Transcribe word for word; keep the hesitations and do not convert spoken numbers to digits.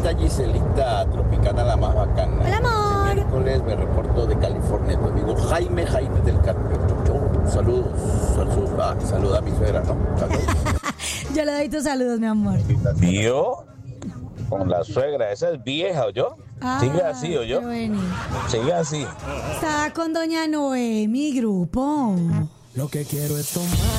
está Giselita Tropicana, la más bacana. Hola, amor. Este miércoles me reporto de California, tu amigo Jaime Jaime del Carpio. Saludos, saludos, ah, saluda a mi suegra, ¿no? Saludos. Yo le doy tus saludos, mi amor. ¿Vio? Con la suegra, esa es vieja, ¿oyó? Sigue así, ¿oyó? Sigue así. Está con doña Noé, mi grupo. Lo que quiero es tomar.